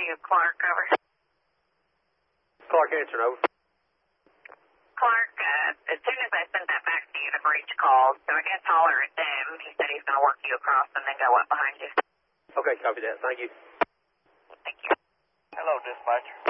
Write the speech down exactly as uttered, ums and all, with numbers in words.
you, Clark, over. Clark, answer, over. Clark, uh, as soon as I sent that back to you, the breach called, so I guess holler at them. He said he's going to work you across and then go up behind you. Okay, copy that. Thank you. Thank you. Hello, dispatcher.